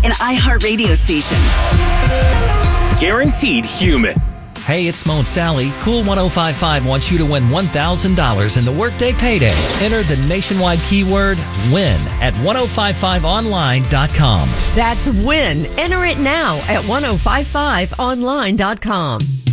an iHeartRadio station. Guaranteed human. Hey, it's Mo and Sally. Cool 1055 wants you to win $1,000 in the Workday Payday. Enter the nationwide keyword WIN at 1055online.com. That's WIN. Enter it now at 1055online.com.